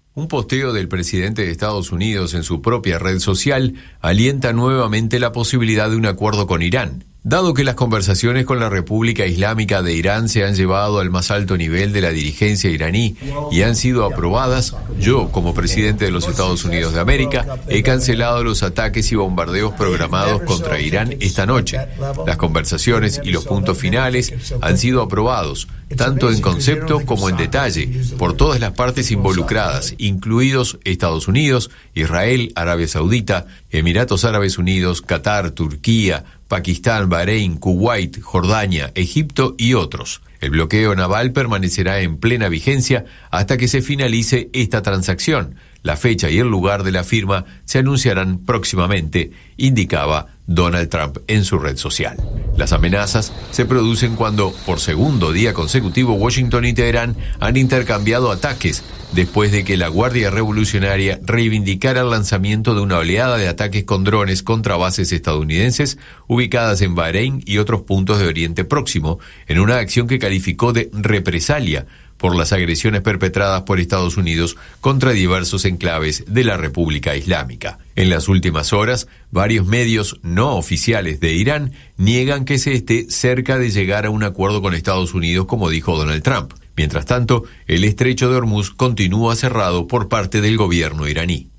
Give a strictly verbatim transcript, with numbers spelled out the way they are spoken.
Un posteo del presidente de Estados Unidos en su propia red social alienta nuevamente la posibilidad de un acuerdo con Irán. Dado que las conversaciones con la República Islámica de Irán se han llevado al más alto nivel de la dirigencia iraní y han sido aprobadas, yo, como presidente de los Estados Unidos de América, he cancelado los ataques y bombardeos programados contra Irán esta noche. Las conversaciones y los puntos finales han sido aprobados, tanto en concepto como en detalle, por todas las partes involucradas, incluidos Estados Unidos, Israel, Arabia Saudita, Emiratos Árabes Unidos, Qatar, Turquía, Pakistán, Bahrein, Kuwait, Jordania, Egipto y otros. El bloqueo naval permanecerá en plena vigencia hasta que se finalice esta transacción. La fecha y el lugar de la firma se anunciarán próximamente, indicaba Donald Trump en su red social. Las amenazas se producen cuando, por segundo día consecutivo, Washington y Teherán han intercambiado ataques después de que la Guardia Revolucionaria reivindicara el lanzamiento de una oleada de ataques con drones contra bases estadounidenses ubicadas en Bahrein y otros puntos de Oriente Próximo, en una acción que calificó de represalia por las agresiones perpetradas por Estados Unidos contra diversos enclaves de la República Islámica. En las últimas horas, varios medios no oficiales de Irán niegan que se esté cerca de llegar a un acuerdo con Estados Unidos, como dijo Donald Trump. Mientras tanto, el estrecho de Hormuz continúa cerrado por parte del gobierno iraní.